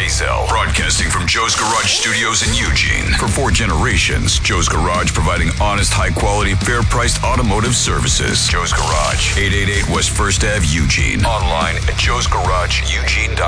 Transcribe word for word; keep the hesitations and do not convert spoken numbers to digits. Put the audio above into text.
Mazel. Broadcasting from Joe's Garage Studios in Eugene. For four generations, Joe's Garage providing honest, high-quality, fair-priced automotive services. Joe's Garage, eight eighty-eight West First Avenue, Eugene. Online at joes garage eugene dot com.